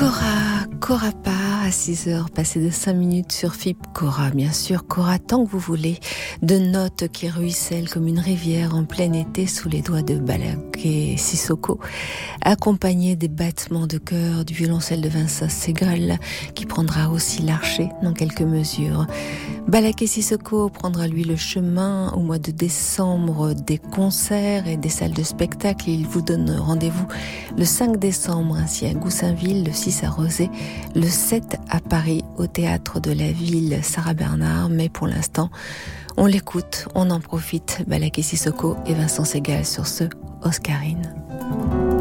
Cora pas à 6h, passé de 5 minutes sur FIP. Cora, bien sûr, Cora tant que vous voulez, de notes qui ruissellent comme une rivière en plein été sous les doigts de Balaké Sissoko, accompagné des battements de cœur du violoncelle de Vincent Segal, qui prendra aussi l'archet dans quelques mesures. Balaké Sissoko prendra lui le chemin au mois de décembre des concerts et des salles de spectacle. Il vous donne rendez-vous le 5 décembre ainsi à Goussainville, le 6 à Rozay, le 7 à Paris au théâtre de la ville Sarah Bernard. Mais pour l'instant, on l'écoute, on en profite. Balaké Sissoko et Vincent Segal sur ce Oscarine.